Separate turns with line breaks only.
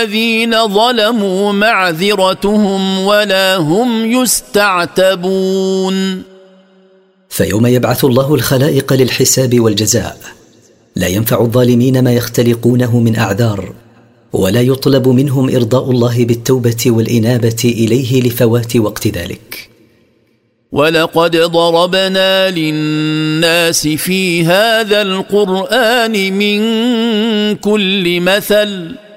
الذين ظلموا معذرتهم ولا هم يستعتبون.
فيوم يبعث الله الخلائق للحساب والجزاء لا ينفع الظالمين ما يختلقونه من أعذار، ولا يطلب منهم إرضاء الله بالتوبة والإنابة إليه لفوات وقت ذلك.
ولقد ضربنا للناس في هذا القرآن من كل مثل